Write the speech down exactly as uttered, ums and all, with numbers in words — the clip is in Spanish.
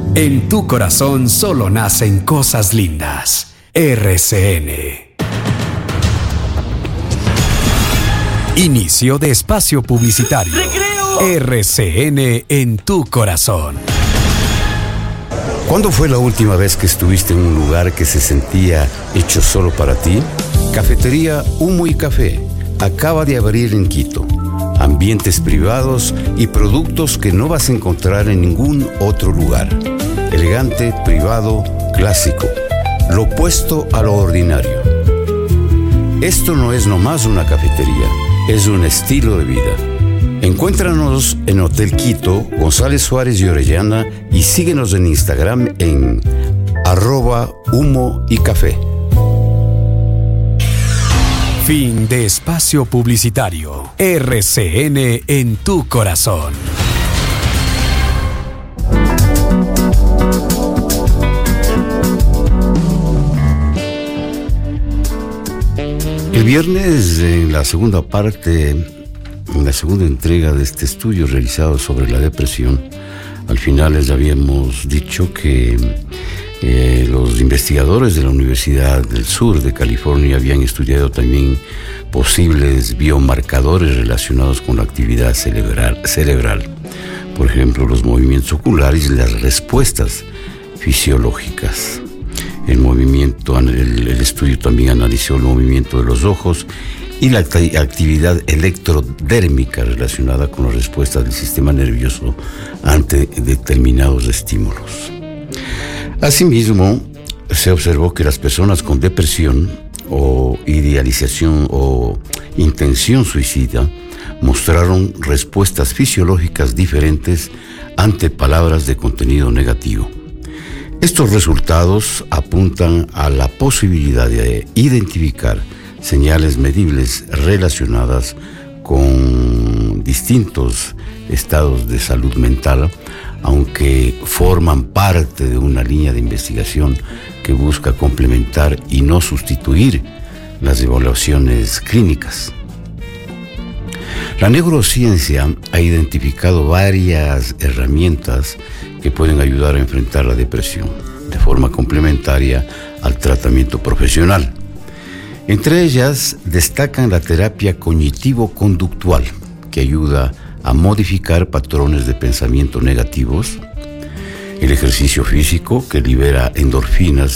En tu corazón solo nacen cosas lindas. R C N. Inicio de espacio publicitario. ¡Recreo! R C N en tu corazón. ¿Cuándo fue la última vez que estuviste en un lugar que se sentía hecho solo para ti? Cafetería Humo y Café acaba de abrir en Quito. Ambientes privados y productos que no vas a encontrar en ningún otro lugar. Elegante, privado, clásico. Lo opuesto a lo ordinario. Esto no es nomás una cafetería, es un estilo de vida. Encuéntranos en Hotel Quito, González Suárez y Orellana y síguenos en Instagram en arroba humo y café. Fin de espacio publicitario. R C N en tu corazón. El viernes, en la segunda parte, en la segunda entrega de este estudio realizado sobre la depresión, al final les habíamos dicho que eh, los investigadores de la Universidad del Sur de California habían estudiado también posibles biomarcadores relacionados con la actividad cerebral, cerebral. Por ejemplo, los movimientos oculares y las respuestas fisiológicas. El movimiento, el, el estudio también analizó el movimiento de los ojos y la actividad electrodérmica relacionada con las respuestas del sistema nervioso ante determinados estímulos. Asimismo, se observó que las personas con depresión o idealización o intención suicida mostraron respuestas fisiológicas diferentes ante palabras de contenido negativo. Estos resultados apuntan a la posibilidad de identificar señales medibles relacionadas con distintos estados de salud mental, aunque forman parte de una línea de investigación que busca complementar y no sustituir las evaluaciones clínicas. La neurociencia ha identificado varias herramientas que pueden ayudar a enfrentar la depresión de forma complementaria al tratamiento profesional. Entre ellas destacan la terapia cognitivo-conductual, que ayuda a modificar patrones de pensamiento negativos, el ejercicio físico, que libera endorfinas